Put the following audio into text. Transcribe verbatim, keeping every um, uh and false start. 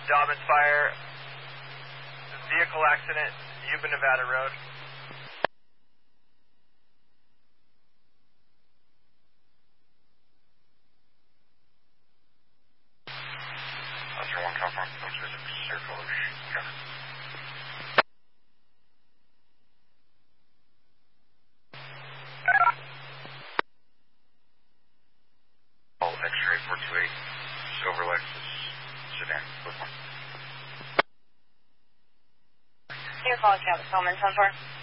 Dobbins Fire, vehicle accident, Yuba, Nevada Road. Oscar one, California, Post Visit, Circle, Traffic. All X-ray four two eight, Silver Lexus, sedan, with one. Your call, Captain Coleman, ten four.